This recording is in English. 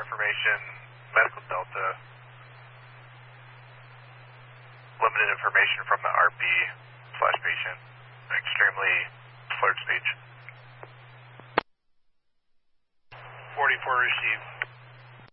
information, Medical Delta. Limited information from the RP/patient. Extremely slurred speech. 44 received.